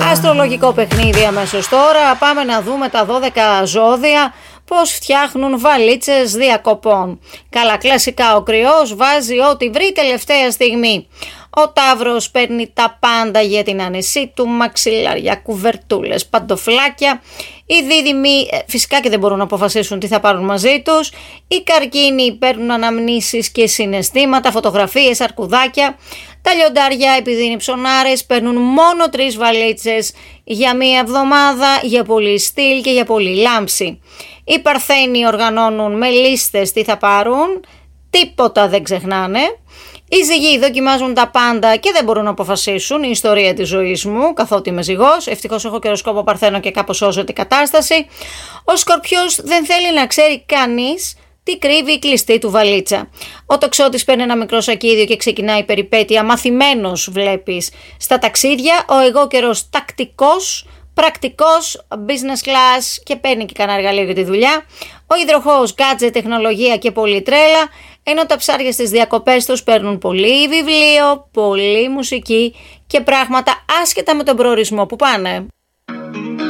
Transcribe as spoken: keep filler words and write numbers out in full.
Αστρολογικό παιχνίδι αμέσως τώρα. Πάμε να δούμε τα δώδεκα ζώδια πώς φτιάχνουν βαλίτσες διακοπών. Καλά, κλασικά ο Κρυός βάζει ό,τι βρει τελευταία στιγμή. Ο Ταύρος παίρνει τα πάντα για την άνεσή του, μαξιλάρια, κουβερτούλες, παντοφλάκια. Οι Δίδυμοι φυσικά και δεν μπορούν να αποφασίσουν τι θα πάρουν μαζί τους. Οι Καρκίνοι παίρνουν αναμνήσεις και συναισθήματα, φωτογραφίες, αρκουδάκια. Τα Λιοντάρια, επειδή είναι ψωνάρες, παίρνουν μόνο τρεις βαλίτσες για μία εβδομάδα, για πολύ στυλ και για πολύ λάμψη. Οι Παρθένοι οργανώνουν με λίστες τι θα πάρουν, τίποτα δεν ξεχνάνε. Οι Ζυγοί δοκιμάζουν τα πάντα και δεν μπορούν να αποφασίσουν. Η ιστορία της ζωής μου, καθότι είμαι ζυγός. Ευτυχώς έχω καιροσκόπο Παρθένο και κάπως σώζεται η κατάσταση. Ο Σκορπιός δεν θέλει να ξέρει κανείς τι κρύβει η κλειστή του βαλίτσα. Ο Τοξότης παίρνει ένα μικρό σακίδιο και ξεκινάει η περιπέτεια. Μαθημένος βλέπεις στα ταξίδια. Ο εγώκερος τακτικός, πρακτικός, business class και παίρνει και κανένα εργαλείο για τη δουλειά. Ο Υδροχόος gadget, τεχνολογία και πολύ τρέλα. Ενώ τα ψάρια στις διακοπές τους παίρνουν πολύ βιβλίο, πολύ μουσική και πράγματα άσχετα με τον προορισμό που πάνε.